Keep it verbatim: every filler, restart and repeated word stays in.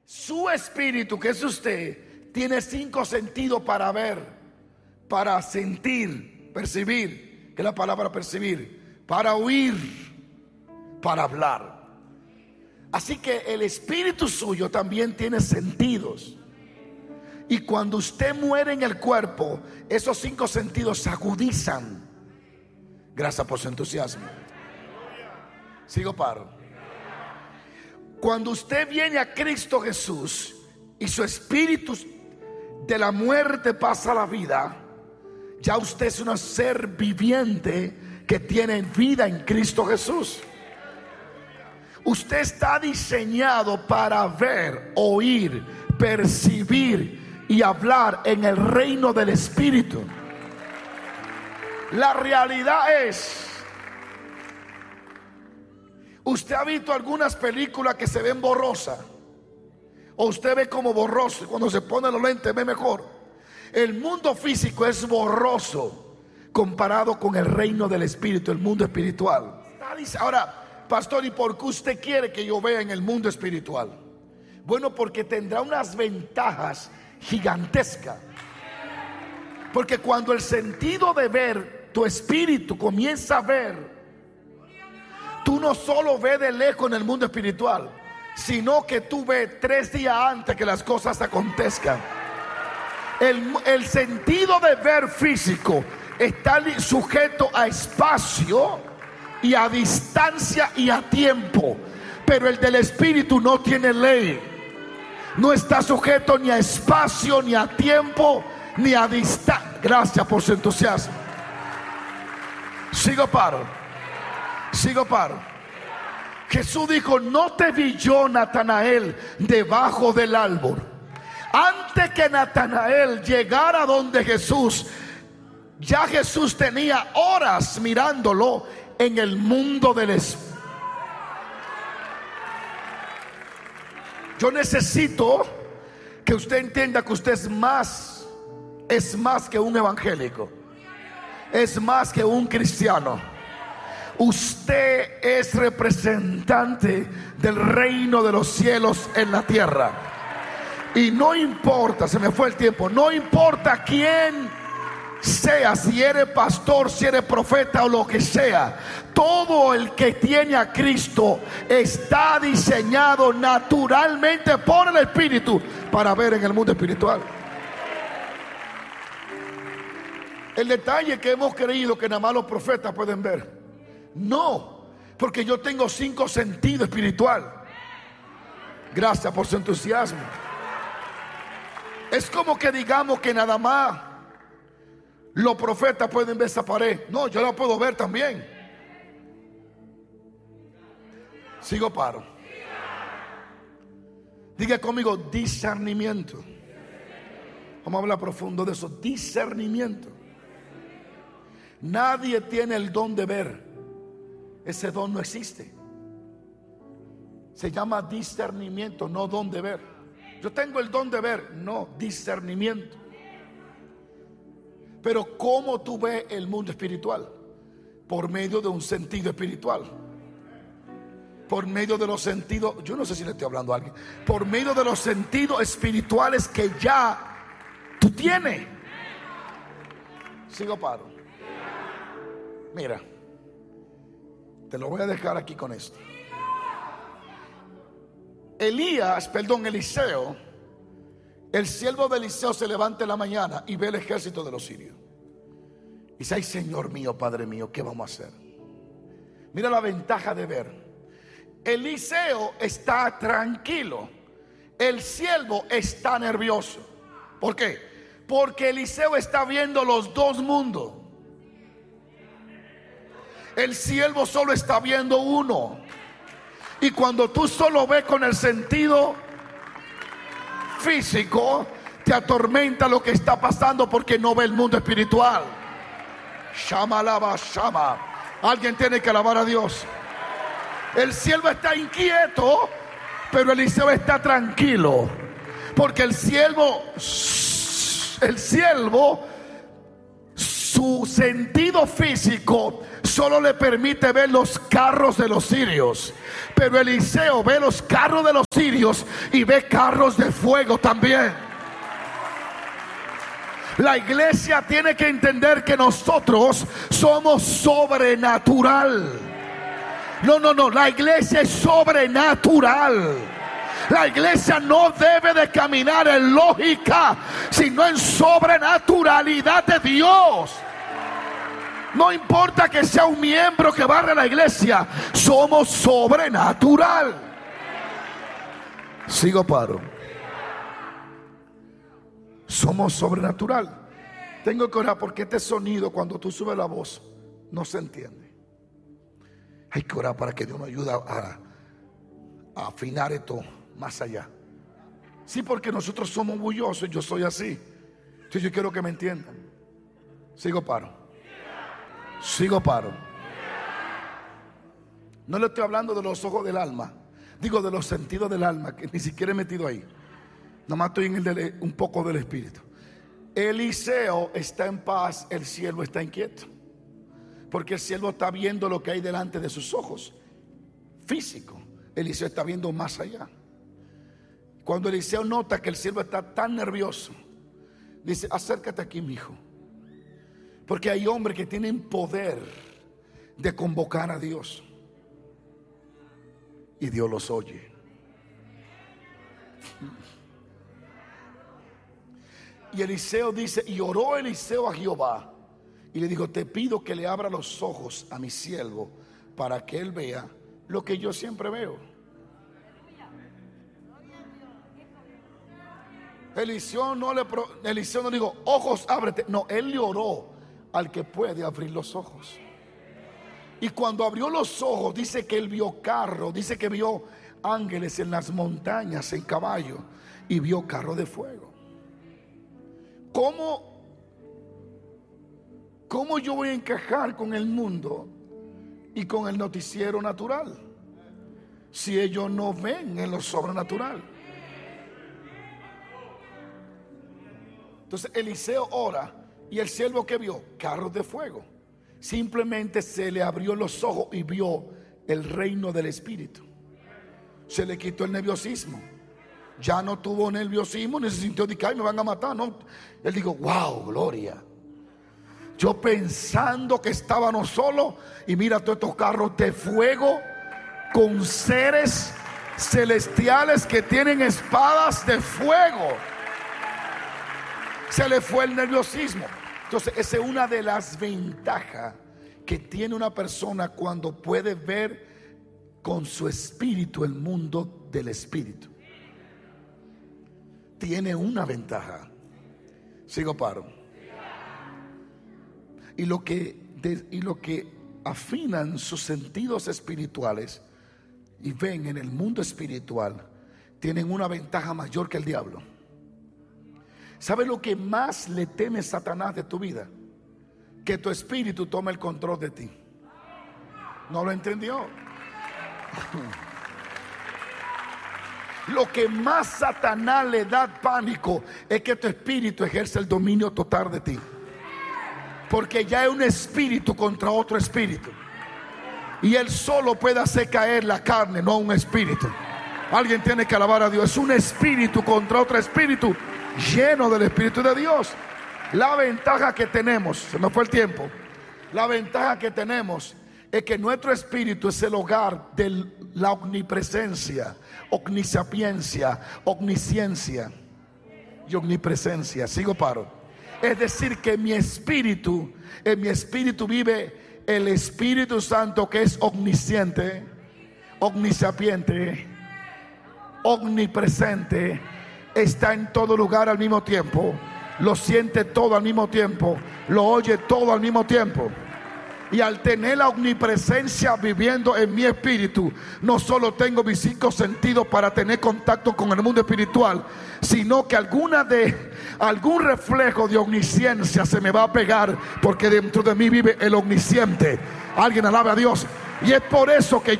Su espíritu, que es usted, tiene cinco sentidos para ver, para sentir, percibir, que es la palabra percibir, para oír, para hablar. Así que el espíritu suyo también tiene sentidos. Y cuando usted muere en el cuerpo, esos cinco sentidos se agudizan. Gracias por su entusiasmo. Sigo paro. Cuando usted viene a Cristo Jesús y su espíritu de la muerte pasa a la vida, ya usted es un ser viviente que tiene vida en Cristo Jesús. Usted está diseñado para ver, oír, percibir y hablar en el reino del Espíritu. La realidad es, usted ha visto algunas películas que se ven borrosas, o usted ve como borroso, y cuando se pone los lentes ve mejor. El mundo físico es borroso comparado con el reino del Espíritu, el mundo espiritual. Ahora, pastor, ¿y por qué usted quiere que yo vea en el mundo espiritual? Bueno, porque tendrá unas ventajas gigantescas. Porque cuando el sentido de ver, tu espíritu comienza a ver, tú no solo ves de lejos en el mundo espiritual, sino que tú ves tres días antes que las cosas acontezcan. El, el sentido de ver físico está sujeto a espacio y a distancia y a tiempo, pero el del espíritu no tiene ley. No está sujeto ni a espacio, ni a tiempo, ni a distancia. Gracias por su entusiasmo. Sigo paro. Sigo paro. Jesús dijo: no te vi yo, Natanael, debajo del árbol. Antes que Natanael llegara donde Jesús, ya Jesús tenía horas mirándolo en el mundo del espíritu. Yo necesito que usted entienda que usted es más, es más que un evangélico, es más que un cristiano. Usted es representante del reino de los cielos en la tierra. Y no importa, se me fue el tiempo, no importa quién sea, si eres pastor, si eres profeta o lo que sea, todo el que tiene a Cristo está diseñado naturalmente por el Espíritu para ver en el mundo espiritual. El detalle es que hemos creído que nada más los profetas pueden ver. No, porque yo tengo cinco sentidos espirituales. Gracias por su entusiasmo. Es como que digamos que nada más los profetas pueden ver esa pared. No, yo la puedo ver también. Sigo paro. Diga conmigo: discernimiento. Vamos a hablar profundo de eso. Discernimiento. Nadie tiene el don de ver. Ese don no existe. Se llama discernimiento, no don de ver. Yo tengo el don de ver, no, discernimiento. Pero ¿cómo tú ves el mundo espiritual? Por medio de un sentido espiritual. Por medio de los sentidos, yo no sé si le estoy hablando a alguien. Por medio de los sentidos espirituales que ya tú tienes. Sigo paro. Mira, te lo voy a dejar aquí con esto. Elías, perdón, Eliseo, el siervo de Eliseo se levanta en la mañana y ve el ejército de los sirios. Y dice: ay, Señor mío, Padre mío, ¿qué vamos a hacer? Mira la ventaja de ver. Eliseo está tranquilo, el siervo está nervioso. ¿Por qué? Porque Eliseo está viendo los dos mundos. El siervo solo está viendo uno. Y cuando tú solo ves con el sentido físico, te atormenta lo que está pasando porque no ve el mundo espiritual. Shama alaba shama. Alguien tiene que alabar a Dios. El siervo está inquieto, pero Eliseo está tranquilo, porque el siervo, el siervo, su sentido físico solo le permite ver los carros de los sirios, Pero Eliseo ve los carros de los sirios y ve carros de fuego también. La iglesia tiene que entender que nosotros somos sobrenatural. No, no, no, la iglesia es sobrenatural. La iglesia no debe de caminar en lógica, sino en sobrenaturalidad de Dios. No importa que sea un miembro que barre la iglesia, somos sobrenatural. Sigo, paro. Somos sobrenatural. Tengo que orar porque este sonido, cuando tú subes la voz, no se entiende. Hay que orar para que Dios nos ayude a, a afinar esto más allá. Sí, porque nosotros somos orgullosos. Yo soy así. Entonces yo quiero que me entiendan. Sigo, paro. Sigo, paro. No le estoy hablando de los ojos del alma, digo de los sentidos del alma, que ni siquiera he metido ahí. Nada más estoy en el de, un poco del espíritu. Eliseo está en paz, el siervo está inquieto, porque el siervo está viendo lo que hay delante de sus ojos físico. Eliseo está viendo más allá. Cuando Eliseo nota que el siervo está tan nervioso, dice: acércate aquí, mi hijo. Porque hay hombres que tienen poder de convocar a Dios, y Dios los oye. Y Eliseo dice: y oró Eliseo a Jehová y le dijo: te pido que le abra los ojos a mi siervo para que él vea lo que yo siempre veo. Eliseo no le, Eliseo no dijo: ojos, ábrete. No, él le oró al que puede abrir los ojos. Y cuando abrió los ojos, dice que él vio carro, dice que vio ángeles en las montañas en caballo, y vio carro de fuego. ¿Cómo, cómo yo voy a encajar con el mundo y con el noticiero natural si ellos no ven en lo sobrenatural? Entonces Eliseo ora, y el siervo que vio carros de fuego, simplemente se le abrió los ojos y vio el reino del espíritu. Se le quitó el nerviosismo. Ya no tuvo nerviosismo, ni se sintió de que ay, me van a matar. No, él dijo: wow, gloria. Yo pensando que estábamos solos, y mira todos estos carros de fuego con seres celestiales que tienen espadas de fuego. Se le fue el nerviosismo. Entonces esa es una de las ventajas que tiene una persona cuando puede ver con su espíritu el mundo del espíritu. Tiene una ventaja. Sigo, paro. Y lo que, de, y lo que afinan sus sentidos espirituales y ven en el mundo espiritual, tienen una ventaja mayor que el diablo. ¿Sabes lo que más le teme Satanás de tu vida? Que tu espíritu tome el control de ti. ¿No lo entendió? Lo que más Satanás le da pánico es que tu espíritu ejerce el dominio total de ti. Porque ya es un espíritu contra otro espíritu, y él solo puede hacer caer la carne, no un espíritu. Alguien tiene que alabar a Dios. Es un espíritu contra otro espíritu, lleno del Espíritu de Dios. La ventaja que tenemos, se me fue el tiempo, la ventaja que tenemos es que nuestro espíritu es el hogar de la omnipresencia, omnisapiencia, omnisciencia y omnipresencia. Sigo, paro. Es decir, que mi espíritu, en mi espíritu vive el Espíritu Santo, que es omnisciente, omnisapiente, omnipresente. Está en todo lugar al mismo tiempo, lo siente todo al mismo tiempo, lo oye todo al mismo tiempo. Y al tener la omnipresencia viviendo en mi espíritu, no solo tengo mis cinco sentidos para tener contacto con el mundo espiritual, sino que alguna de, algún reflejo de omnisciencia se me va a pegar, porque dentro de mí vive el omnisciente. Alguien alabe a Dios. Y es por eso que